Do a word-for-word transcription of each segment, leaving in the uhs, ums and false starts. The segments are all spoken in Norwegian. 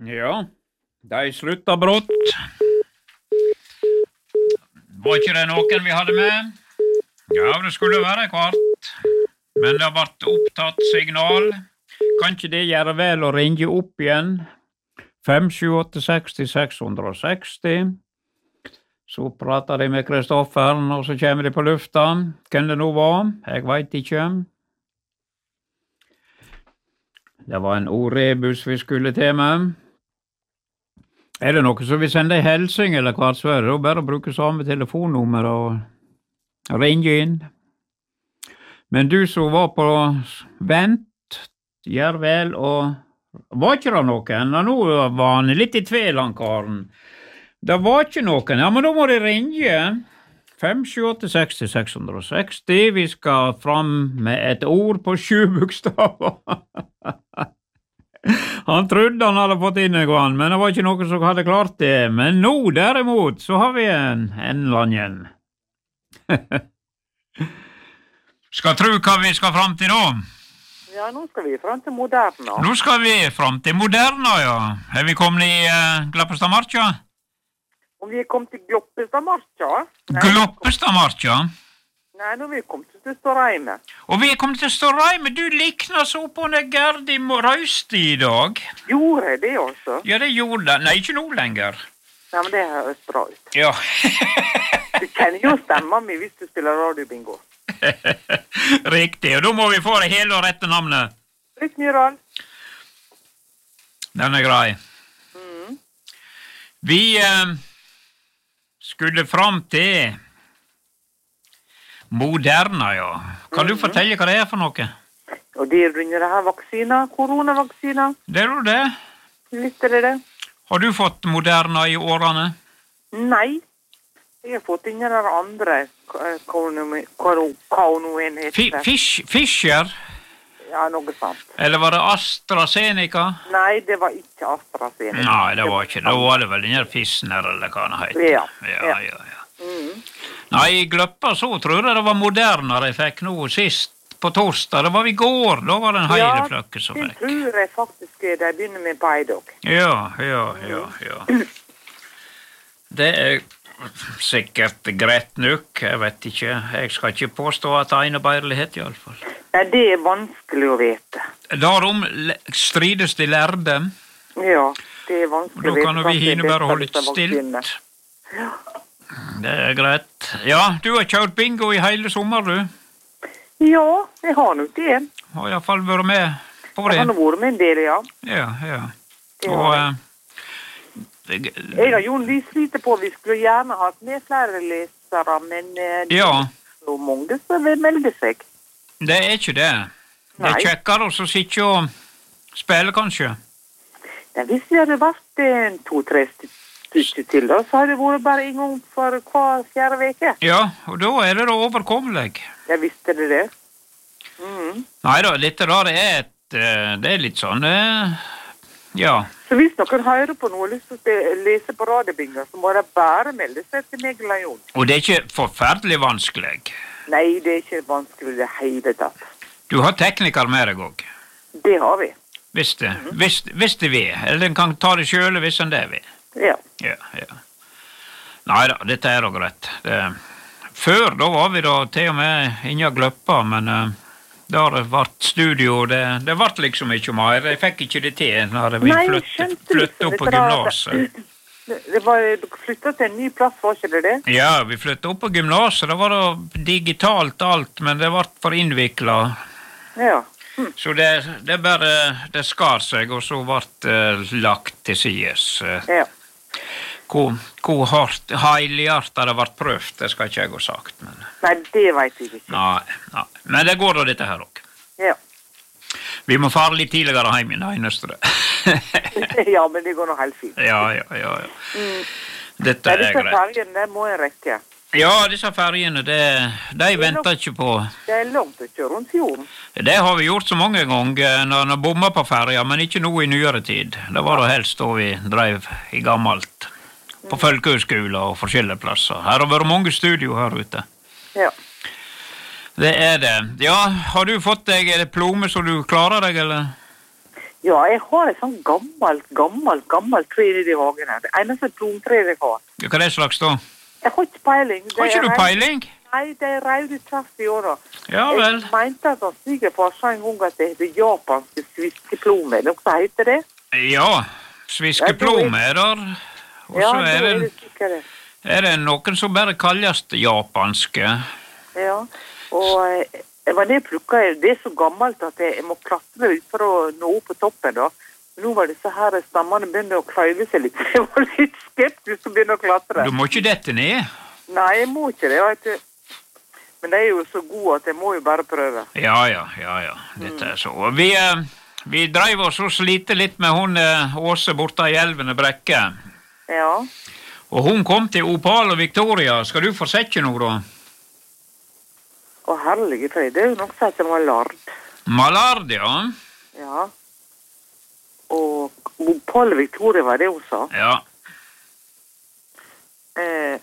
Ja, de slutta brått. Var ikke det noen vi hadde med? Ja, det skulle være kvart. Men det har vært opptatt signal. Kan ikke det gjøre vel å ringe opp igjen? fem sju åtte seks seks seks null. Så prater de med Kristoffer, og så kommer de på lufta. Hvem det nå var? Jeg vet ikke. Det var en O-rebus vi skulle til med. Er det noe som vil sende en helsing eller hvert så er det bare å bruke samme telefonnummer og ringe inn. Men du som var på vent, gjør vel, og var ikke det noen? Nå var han litt i tvil, han karen. Det var ikke noen. Ja, men da må de ringe. fem sju åtte seks seks seks null. Vi skal fram med et ord på sju bokstaver. Han trodde han hadde fått inn en gang, men det var ikke noen som hadde klart det. Men nå, derimot, så har vi en, en langen. Skal tro hva vi skal fram til nå? Ja, nå skal vi fram til Moderna. Nå skal vi fram til Moderna, ja. Har vi kommet i uh, Gloppestadmarka? Om vi er kommet til Gloppestadmarka? Gloppestadmarka? Nei, nå er vi kommet til Ståreime. Og vi er kommet til Ståreime. Du likner så på en Gerdi Rausti i dag. Gjorde jeg det også? Ja, det gjorde det. Nei, ikke nå lenger. Nei, men det høres bra ut. Ja. Du kjenner jo stemmen min hvis du spiller radiobingo. Riktig, og da må vi få det hele og rette navnet. Litt Myral. Den er grei. Mm. Vi eh, skulle fram til Moderna, ja. Kan du fortelle hva det er for noe? Og det er under det her vaksina, koronavaksina. Det er jo det. Litt er det det. Har du fått Moderna i årene? Nei. Jeg har fått ingen av andre, hva nå en heter. Fish, Fischer? Ja, noe sant. Eller var det AstraZeneca? Nei, det var ikke AstraZeneca. Nei, det var ikke. Da var det vel den her Fissner, eller hva den heter. Ja, ja, ja. ja. Mm. Nei, i Gløppa så tror jeg det var Moderna de fikk nå sist på torsdag. Det var i går, da var det en hele fløkke som fikk. Ja, det tror jeg faktisk de begynner med på i dag. Ja, ja, ja, ja. Det er sikkert greit nok, jeg vet ikke. Jeg skal ikke påstå at det er en bærlighet i alle fall. Nei, det er vanskelig å vite. Darom strides de lærde. Ja, det er vanskelig å vite. Da kan vi hine bare holde litt stilt. Ja. Det er greit. Ja, du har kjørt bingo i hele sommer, du? Ja, jeg har nok det. Har i hvert fall vært med på det. Jeg har nok vært med en del, ja. Ja, ja. Det og... jeg. Det, jeg har jo lyst lite på, vi skulle gjerne hatt med flere lesere, men det ja. er så mange som vil melde seg. Det er ikke det. Det er kjekkere å sitte og spille, kanskje. Ja, hvis vi hadde vært en to-tre stykker til, da, så hadde det vært bare en gang for hver fjerde veke. Ja, og da er det da overkommelig. Jeg visste det det. Mm. Neida, dette da, det er et, det er litt sånn, ja. Så hvis noen hører på noe og lyst til å lese på radiobingo, så må det bare melde seg til meg eller Jon. Og det er ikke forferdelig vanskelig? Nei, det er ikke vanskelig det hele tatt. Du har tekniker med deg også? Det har vi. Hvis det, mm-hmm. hvis, hvis det vil, eller den kan ta det selv hvis den det vil. Ja. Ja, ja. Neida, dette er da greit. Det, før da var vi da til og med inne og gløppa, men uh, det har vært studio, det, det ble liksom ikke mer. Jeg fikk ikke det til når vi Nei, flyttet, flyttet opp på gymnaset. Det, det var, du flyttet til en ny plass, var ikke det det? Ja, vi flyttet opp på gymnaset. Det var da digitalt alt, men det ble for innviklet. Ja. Hm. Så det, det bare, det skar seg, og så ble det lagt til sides. Ja. Hvor, hvor hardt, heilighartet det ble prøvd, det skal ikke jeg ha sagt. Men... Nei, det vet jeg ikke. Nei, nei. Men det går da dette her også. Ja. Vi må fare litt tidligere hjem i det eneste. Ja, men det går nå helt fint. Ja, ja, ja. ja. Mm. Dette er greit. Disse fergene, det må jeg rekke. Ja, disse fergene, det, de venter ikke på... Det er langt å kjøre rundt fjorden. Det har vi gjort så mange ganger når vi bommer på ferja, men ikke nå i nyere tid. Det var da helst da vi drev i gammelt. På folkehøyskoler og forskjellige plasser. Her har vært mange studio her ute. Ja. Det er det. Ja, har du fått deg diplome så du klarer deg, eller? Ja, jeg har et sånn gammelt, gammelt, gammelt tre i hagen her. Det eneste plomtreet jeg har. Ja, hva er det slags da? Jeg har ikke peiling. Det Har ikke er du rei- peiling? Nei, det er raude tvers i åra. Ja vel. Jeg mente at han svigerfar sa en gang at det heter japanske sviskeplomme. Er det noe som heter det? Ja, sviskeplome er der. Og Ja, så da er er det, det sikkert det. er det noen som bare kalles japanske. Ja, og eh, jeg var nede og plukket. Det er så gammelt at jeg, jeg må klatre ut for å nå opp på toppen da. Men nå var disse her stammene begynte å kløyve seg litt. Jeg var litt skeptisk til å begynne å klatre. Du må ikke dette ned. Nei, jeg må ikke det. Vet du. Men det er jo så god at jeg må jo bare prøve. Ja, ja, ja, ja. Dette er så. Vi, eh, vi dreiv oss og slite litt med hun eh, Åse borte i Elvene Brekke. Ja. Og hun kom til Opal og Victoria. Skal du få sette noe da? Å, herlige fred. Det er jo noe som heter malard. Malard, ja. Ja. Og Paul Victoria var det hun sa. Ja. Eh,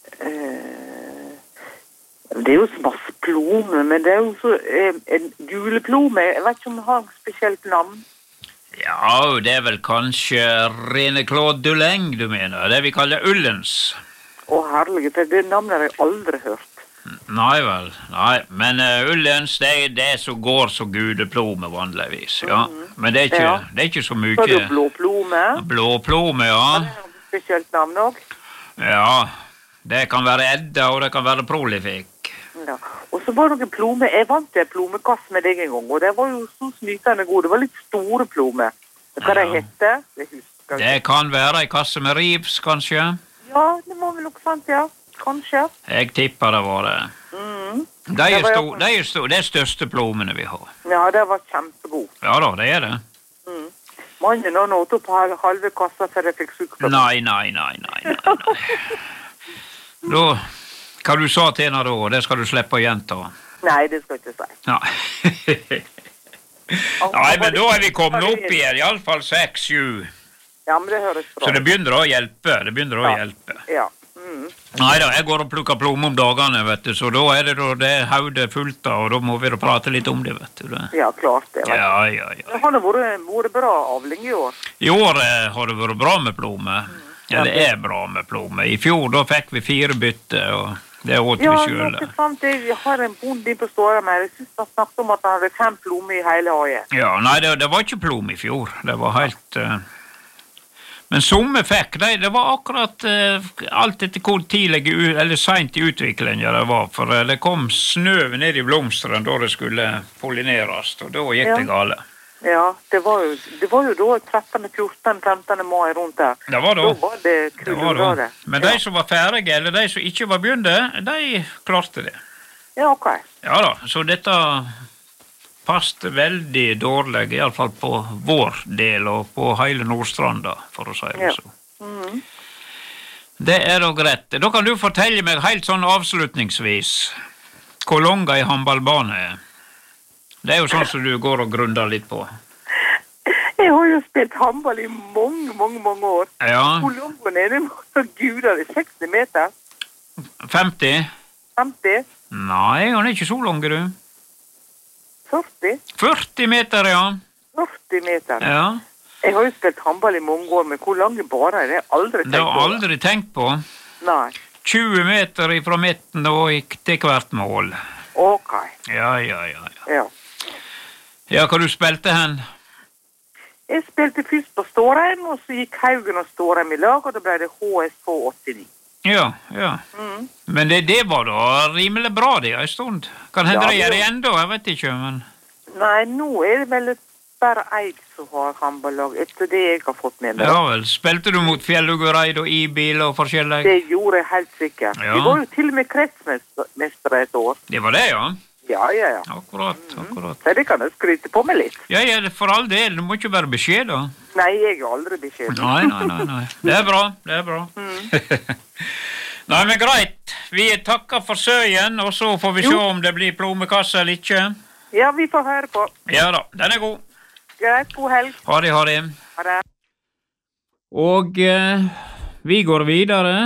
eh, det er jo så masse plomer, men det er jo så eh, en juleplomme. Jeg vet ikke om det har et spesielt navn. Ja, det er vel kanskje Rene Claude Duleng du mener. Det vi kaller ullens. Å, herlige fred. Det navnet har jeg aldri hørt. Nei vel, nei. Men uh, ullens, det er det som går så gudeplome vanligvis, ja. Men det er ikke, Ja. det er ikke så Så er det jo mye... blåplomme. Blåplomme, ja. Det er et spesielt navn også. Ja, det kan være edda, og det kan være prolifikk. Ja. Og så var det noen plomer. Jeg vant til en plomekasse med deg en gang, og det var jo så snytende god. Det var litt store plomer. Hva det Ja. heter? Det husker jeg Det ikke. kan være en kasse med rivs, kanskje. Ja, det var vel noe sant, ja. Kanskje. Jeg tipper det var det. Mm. De er, Det var sto, jo- de er, sto, det er største plomene vi har. Ja, det var kjempegod. Ja da, det er det. Mm. Mannen nå nådde opp hal- halve kassa før jeg fikk sykdom. Nei, nei, nei, nei, nei, nei. Da, hva du sa til henne da, det skal du slippe å gjenta. Nei, det skal jeg ikke si. Nei. Nei, men da er vi kommet opp igjen, i alle fall seks, sju. Ja, men det høres bra. Så det begynner å hjelpe, det begynner å Ja. hjelpe. Ja. Mm. Nei da, jeg går og plukker plomme om dagene, vet du, så da er det da det haudet fullt av, og da må vi da prate litt om det, vet du. Det. Ja, klart det. vet du. Ja, ja, ja. Det har det vært, vært bra avling i år. I år eh, har det vært bra med plomme. Ja, det er bra med plomme. I fjor da fikk vi fire bytte, og det åt Ja, vi sjøl. noe sant. Jeg har en bonde på Ståra med. Jeg synes han snakket om at han hadde fem plomer i hele hagen. Ja, nei, det, det var ikke plomme i fjor. Det var helt... eh, Men somme fikk de, det var akkurat eh, alt etter hvor tidlig u- eller sent i utviklingen det var, for eh, det kom snø ned i blomsteren da det skulle pollineres, og da gikk Ja. det gale. Ja, det var jo, det var jo da trettende, fjortende, femtende mai rundt der. Det var da. Da var det Det var da. kuldegrader. Men de som var ferdige, eller de som ikke var begynte, de klarte det. Ja, ok. Ja da, så dette passte veldig dårlig, i alle fall på vår del og på hele Nordstranda, for å si det Ja. så. Mhm. Det er da greit. Da kan du fortelle meg helt sånn avslutningsvis hvor lang ei håndballbane er. Det er jo sånn som du går og grunder litt på. Jeg har jo spilt håndball i mange, mange, mange år. Ja, Hvor lang går ned? Gud, er det seksti meter? femti? femti? Nei, han er ikke så lang, du. førti? førti meter, ja. førti meter. Ja, Jeg har jo spilt håndball i mange år, men hvor lang baner er det? Jeg har aldri tenkt det har på jeg aldri tenkt på. Nei. tjue meter fra midten og gikk til hvert mål. Ok. Ja, ja, ja. Ja, Ja. ja hva du spilte hen? Jeg spilte først på Stårheim, og så gikk Haugen og Stårheim i lag, og da ble det H S K åttini. Ja, ja. Mm. Men det, det var da rimelig bra det en stund. Kan hende Ja, det gjør det jo. enda, jeg vet ikke, men... Nei, nå er det vel bare jeg som har håndballag, etter det jeg har fått med meg. Ja vel, spilte du mot Fjelluggereid og I-bil og forskjellig? Det gjorde jeg helt sikkert. Ja. Vi var jo til og med kretsmestere et år. Det var det, ja. Ja, ja, ja. Akkurat, akkurat. Så det kan jeg skryte på meg litt. Ja, ja, det- for all del, du må ikke være beskjed da. Nei, jeg har aldri beskjed. Nei, nei, nei, nei. Det er bra, det er bra. Nei, men greit. Vi takker for søyen, og så får vi se om det blir plommekasse eller ikke. Ja, vi får høre på. Ja da, den er god. Greit, god helg. Ha det, ha det. Ha det. Og eh, vi går videre.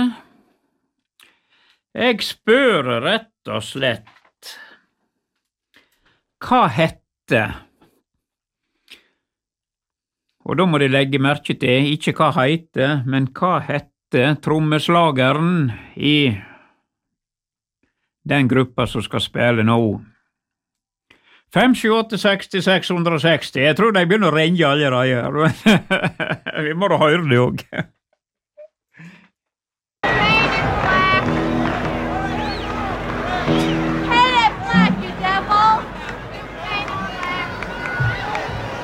Jeg spør rett og slett, hva hette Og da må de legge merke til, ikke hva heter, men hva heter trommeslageren i den gruppa som skal spille nå. fem sju åtte seks seks seksti, jeg tror de begynner å ringe allerede. Vi må da høre det også.